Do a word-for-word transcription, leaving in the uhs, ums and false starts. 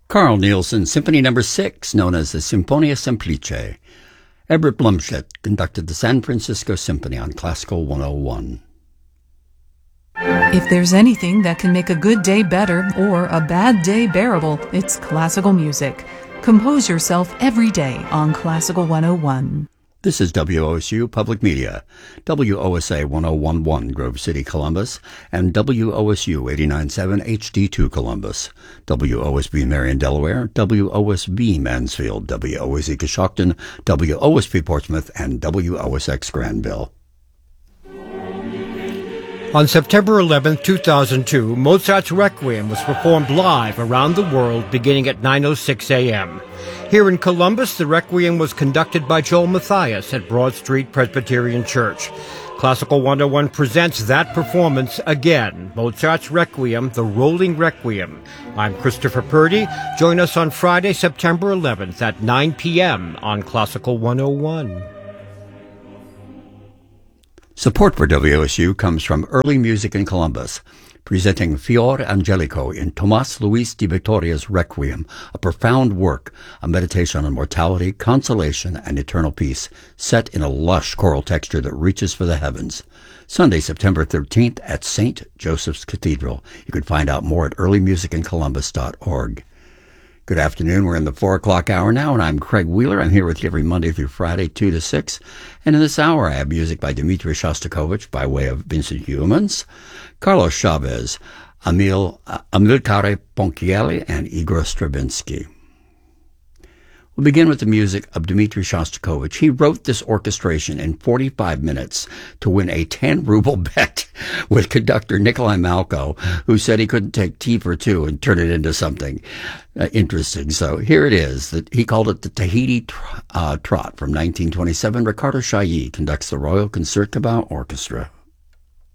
Carl Nielsen Symphony Number six, known as the Sinfonia Semplice. Everett Blumstedt conducted the San Francisco Symphony on Classical one oh one. If there's anything that can make a good day better or a bad day bearable, it's classical music. Compose yourself every day on Classical one oh one. This is W O S U Public Media, W O S A ten eleven Grove City, Columbus, and W O S U eighty-nine point seven H D two Columbus, W O S B Marion, Delaware, W O S B Mansfield, W O S E Coshocton, W O S P Portsmouth, and W O S X Granville. On September eleventh, two thousand two, Mozart's Requiem was performed live around the world beginning at nine oh six a.m. Here in Columbus, the Requiem was conducted by Joel Matthias at Broad Street Presbyterian Church. Classical one oh one presents that performance again, Mozart's Requiem, the Rolling Requiem. I'm Christopher Purdy. Join us on Friday, September eleventh at nine p.m. on Classical one oh one. Support for W O S U comes from Early Music in Columbus, presenting Fior Angelico in Tomas Luis de Victoria's Requiem, a profound work, a meditation on mortality, consolation, and eternal peace, set in a lush choral texture that reaches for the heavens. Sunday, September thirteenth at Saint Joseph's Cathedral. You can find out more at early music in columbus dot org. Good afternoon. We're in the four o'clock hour now, and I'm Craig Wheeler. I'm here with you every Monday through Friday, two to six. And in this hour, I have music by Dmitri Shostakovich by way of Vincent Youmans, Carlos Chavez, Emil, uh, Amilcare Ponchielli, and Igor Stravinsky. We'll begin with the music of Dmitri Shostakovich. He wrote this orchestration in forty-five minutes to win a ten ruble bet with conductor Nikolai Malko, who said he couldn't take tea for two and turn it into something uh, interesting. So here it is. That he called it the Tahiti uh, Trot from nineteen twenty-seven. Ricardo Chailly conducts the Royal Concertgebouw Orchestra.